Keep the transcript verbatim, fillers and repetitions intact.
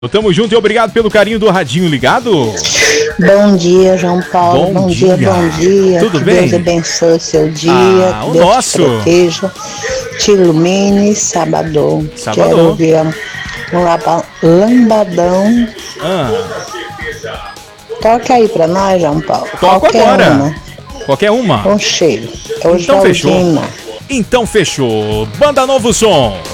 Tamo junto e obrigado pelo carinho do radinho ligado. Bom dia, João Paulo. Bom Bom, dia. dia, bom dia. Tudo que bem? Deus abençoe seu dia. Ah, que o Deus nosso. te proteja, te ilumine, sabadão. Sabadão. Quero ouvir um laba- lambadão. Ah, Toca aí pra nós, João Paulo. toco Qualquer agora. uma, Qualquer uma. com cheiro. Hoje Então é o fechou. Dina. Então fechou. Banda Novo Som.